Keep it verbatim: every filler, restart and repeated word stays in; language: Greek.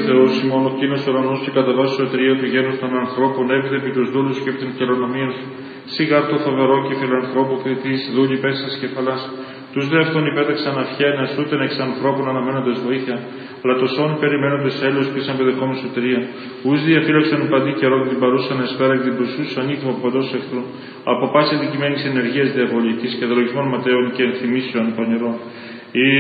Θεός ημών ο Κύριος ουρανός και κατά βάση σωτηρία του γένους των ανθρώπων έπειτα επί τους δούλους και επί την χειρονομία σου. Σιγά το φοβερό και φιλανθρώπου κριτής δούλη πέσας κεφαλάς. Τους δε αυτών υπέταξαν αυχένας ούτε εξ ανθρώπων αναμένοντες βοήθεια, αλλά το σών περιμένοντες έλεος και σαν παιδεχόμενη σωτηρία. Ους διαφύλαξαν παντή καιρό την παρούσαν εσπέρα και την προσούσαν νύχημα από παντός εχθρού, από πάση αντικειμένης ενεργείας διαβολικής και δολογισμών ματέων και ενθυμίσεων πονηρών.